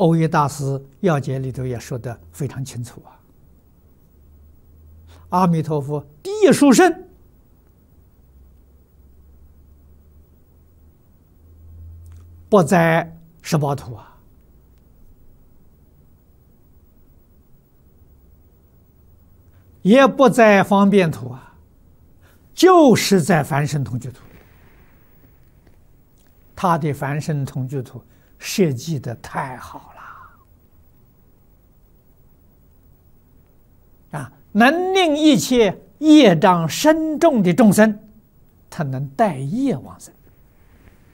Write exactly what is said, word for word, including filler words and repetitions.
欧耶大师要解里头也说得非常清楚啊。阿弥陀佛第一殊胜，不在十报土啊，也不在方便土啊，就是在凡圣同居土。他的凡圣同居土设计的太好了啊，能令一切业障深重的众生，他能带业往生。